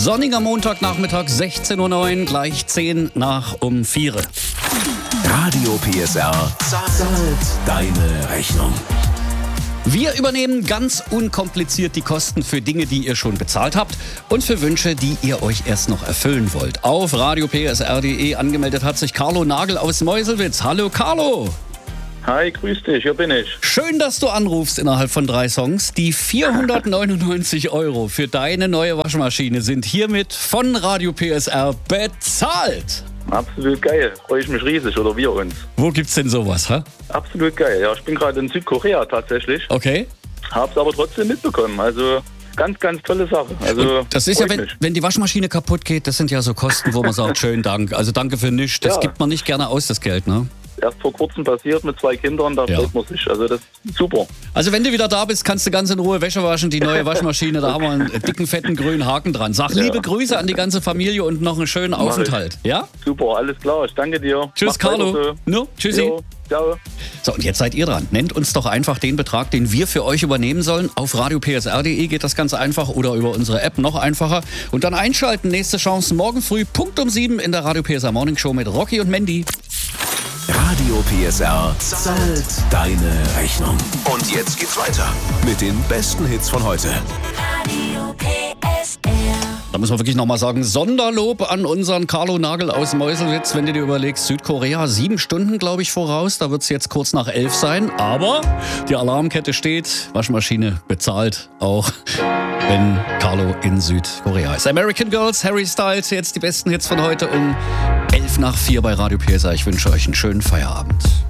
Sonniger Montagnachmittag, 16:09 Uhr, gleich 10 nach um 4. Radio PSR zahlt deine Rechnung. Wir übernehmen ganz unkompliziert die Kosten für Dinge, die ihr schon bezahlt habt und für Wünsche, die ihr euch erst noch erfüllen wollt. Auf radiopsr.de angemeldet hat sich Carlo Nagel aus Meuselwitz. Hallo Carlo! Hi, grüß dich, hier bin ich. Schön, dass du anrufst innerhalb von 3 Songs. Die 499 € für deine neue Waschmaschine sind hiermit von Radio PSR bezahlt. Absolut geil, freue ich mich riesig, oder wir uns. Wo gibt's denn sowas, hä? Absolut geil, ja, ich bin gerade in Südkorea tatsächlich. Okay. Hab's aber trotzdem mitbekommen, also ganz, ganz tolle Sache. Also und das ist ja, wenn die Waschmaschine kaputt geht, das sind ja so Kosten, wo man sagt, schönen Dank, also danke für nichts, das gibt man nicht gerne aus, das Geld, ne? Erst vor kurzem passiert mit 2 Kindern, da freut man sich. Also das ist super. Also wenn du wieder da bist, kannst du ganz in Ruhe Wäsche waschen. Die neue Waschmaschine, da haben wir einen dicken, fetten, grünen Haken dran. Sag liebe Grüße an die ganze Familie und noch einen schönen Aufenthalt. Ja? Super, alles klar. Ich danke dir. Tschüss, Mach's Carlo. weiter so. No, tschüssi. Jo, ciao. So, und jetzt seid ihr dran. Nennt uns doch einfach den Betrag, den wir für euch übernehmen sollen. Auf radiopsr.de geht das ganz einfach oder über unsere App noch einfacher. Und dann einschalten. Nächste Chance morgen früh, Punkt um 7 in der Radio PSR Morning Show mit Rocky und Mandy. Radio PSR zahlt deine Rechnung. Und jetzt geht's weiter mit den besten Hits von heute. Radio PSR. Da müssen wir wirklich nochmal sagen, Sonderlob an unseren Carlo Nagel aus Meuselwitz. Wenn du dir überlegst, Südkorea, 7 Stunden, glaube ich, voraus. Da wird es jetzt kurz nach 11 sein. Aber die Alarmkette steht, Waschmaschine bezahlt, auch wenn Carlo in Südkorea ist. American Girls, Harry Styles, jetzt die besten Hits von heute um 11 nach 4 bei Radio PSR. Ich wünsche euch einen schönen Feierabend.